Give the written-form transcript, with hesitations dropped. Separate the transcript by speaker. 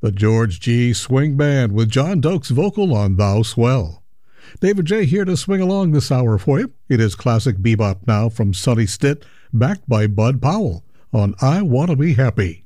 Speaker 1: The George G. Swing Band with John Doak's vocal on Thou Swell. David J. here to swing along this hour for you. It is classic bebop now from Sonny Stitt, backed by Bud Powell on I Want to Be Happy.